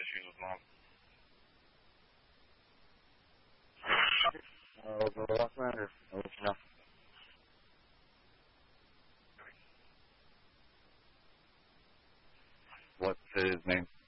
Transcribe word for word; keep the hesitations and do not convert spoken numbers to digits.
issues with mom. Uh, the last matter. I'll let you know. What's his name?